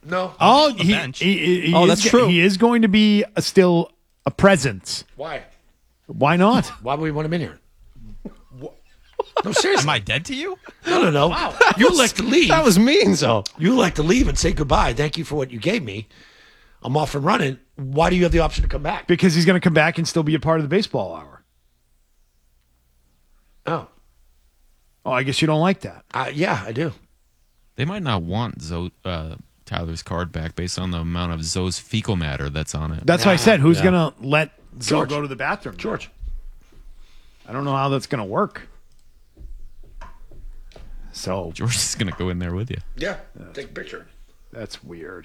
No. Oh, that's true. He is going to be still a presence. Why? Why not? Why would we want him in here? No, seriously. Am I dead to you? No. Wow. You elect to leave. That was mean, so. You elect to leave and say goodbye. Thank you for what you gave me. I'm off and running. Why do you have the option to come back? Because he's going to come back and still be a part of the baseball hour. Oh, I guess you don't like that. yeah, I do. They might not want Tyler's card back based on the amount of Zoe's fecal matter that's on it. That's why I said, who's going to let Zoe George. go to the bathroom? George. I don't know how that's going to work. So George is going to go in there with you. Yeah, take a picture. that's weird.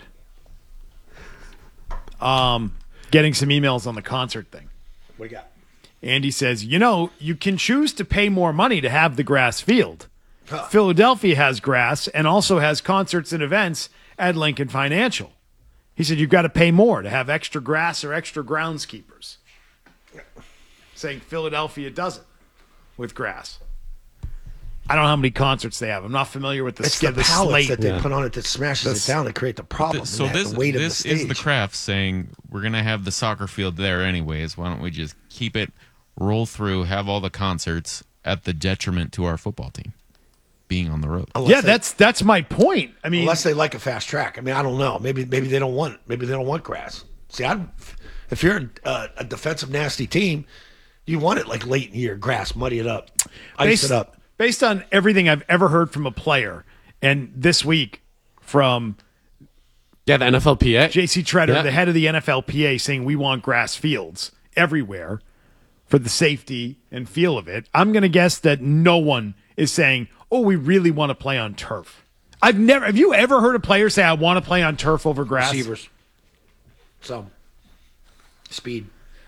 Getting some emails on the concert thing. What do you got? Andy says, you can choose to pay more money to have the grass field. Philadelphia has grass and also has concerts and events at Lincoln Financial. He said, you've got to pay more to have extra grass or extra groundskeepers. Saying Philadelphia doesn't with grass. I don't know how many concerts they have. I'm not familiar with the It's the pallets slate. that they put on it that smashes it down to create the problem. So and this the weight of the is stage. the craft saying we're going to have the soccer field there anyways. Why don't we just keep it, roll through, have all the concerts at the detriment to our football team being on the road? That's my point. I mean, Unless they like a fast track. I mean, I don't know. Maybe they don't want grass. See, if you're a defensive nasty team, you want it like late in the year, grass, muddy it up, ice it up. Based on everything I've ever heard from a player, and this week from the NFLPA. J.C. Treader, the head of the NFLPA, saying we want grass fields everywhere for the safety and feel of it, I'm going to guess that no one is saying, we really want to play on turf. Have you ever heard a player say, I want to play on turf over grass? Receivers. Some. Speed.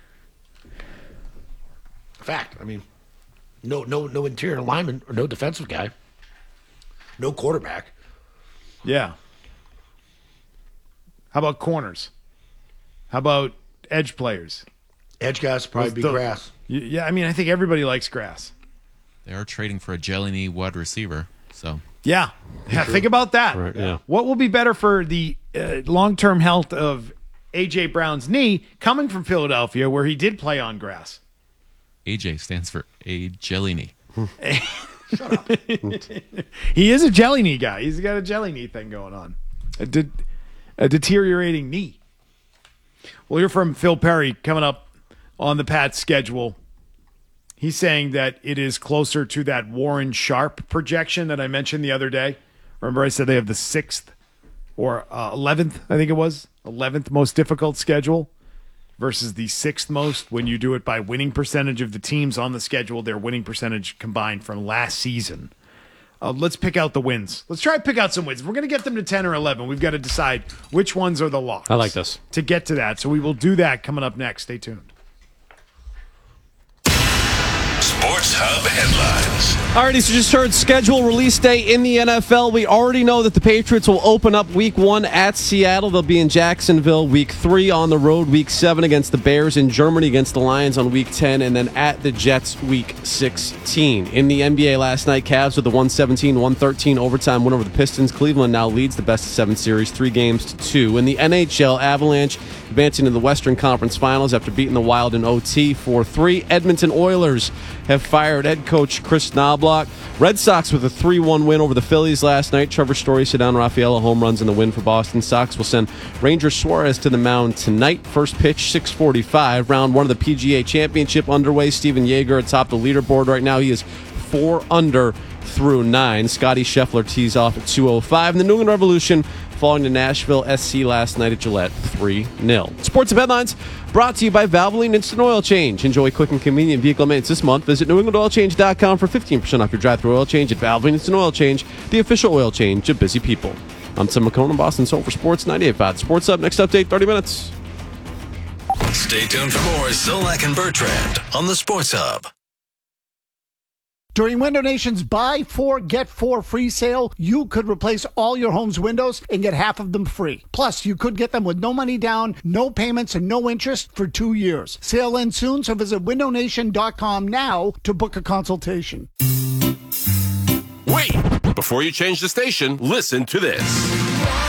Fact. I mean, no interior lineman or no defensive guy. No quarterback. Yeah. How about corners? How about edge players? Edge guys probably be grass. Yeah, I mean, I think everybody likes grass. They are trading for a jelly knee wide receiver, so. Yeah, think about that. Right, yeah. What will be better for the long-term health of A.J. Brown's knee coming from Philadelphia where he did play on grass? AJ stands for a jelly knee. Shut up. He is a jelly knee guy. He's got a jelly knee thing going on. A deteriorating knee. We'll hear from Phil Perry coming up on the Pats schedule. He's saying that it is closer to that Warren Sharp projection that I mentioned the other day. Remember I said they have the 6th or 11th, I think it was, 11th most difficult schedule versus the 6th most when you do it by winning percentage of the teams on the schedule, their winning percentage combined from last season. Let's pick out the wins. Let's try to pick out some wins. If we're going to get them to 10 or 11, we've got to decide which ones are the locks. I like this. To get to that. So we will do that coming up next. Stay tuned. Sports Hub headlines. Alrighty, so just heard schedule release day in the NFL. We already know that the Patriots will open up Week 1 at Seattle. They'll be in Jacksonville Week 3 on the road, Week 7 against the Bears, in Germany against the Lions on Week 10, and then at the Jets Week 16. In the NBA last night, Cavs with the 117-113 overtime win over the Pistons. Cleveland now leads the best-of-7 series 3-2. In the NHL, Avalanche advancing to the Western Conference Finals after beating the Wild in OT 4-3. Edmonton Oilers have fired head coach Chris Knobloch. Red Sox with a 3-1 win over the Phillies last night. Trevor Story, Ceddanne Rafaela home runs in the win for Boston. Sox will send Ranger Suarez to the mound tonight. First pitch, 6:45. Round 1 of the PGA Championship underway. Steven Yeager atop the leaderboard right now. He is 4 under through 9. Scotty Scheffler tees off at 2:05. And the New England Revolution falling to Nashville SC last night at Gillette 3-0. Sports and Headlines brought to you by Valvoline Instant Oil Change. Enjoy quick and convenient vehicle maintenance this month. Visit NewEnglandOilChange.com for 15% off your drive-thru oil change at Valvoline Instant Oil Change, the official oil change of busy people. I'm Tim McCone, Boston's home for Sports 98.5. Sports Hub, next update, 30 minutes. Stay tuned for more Zolak and Bertrand on the Sports Hub. During Window Nation's Buy 4, Get 4 free sale, you could replace all your home's windows and get half of them free. Plus, you could get them with no money down, no payments, and no interest for 2 years. Sale ends soon, so visit windownation.com now to book a consultation. Wait! Before you change the station, listen to this.